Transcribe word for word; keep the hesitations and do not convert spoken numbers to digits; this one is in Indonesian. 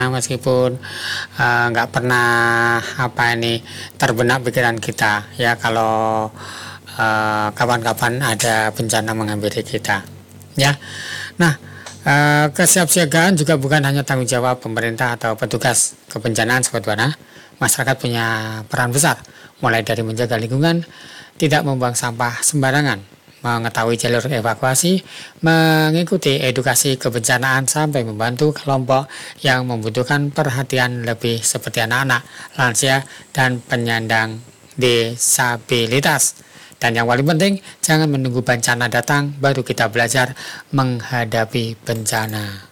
meskipun eh, nggak pernah apa ini terbenak pikiran kita ya kalau eh, kapan-kapan ada bencana menghampiri kita ya. Nah, eh, kesiapsiagaan juga bukan hanya tanggung jawab pemerintah atau petugas kebencanaan sobat Buana. Masyarakat punya peran besar, mulai dari menjaga lingkungan, tidak membuang sampah sembarangan, mengetahui jalur evakuasi, mengikuti edukasi kebencanaan, sampai membantu kelompok yang membutuhkan perhatian lebih seperti anak-anak, lansia, dan penyandang disabilitas. Dan yang paling penting, jangan menunggu bencana datang baru kita belajar menghadapi bencana.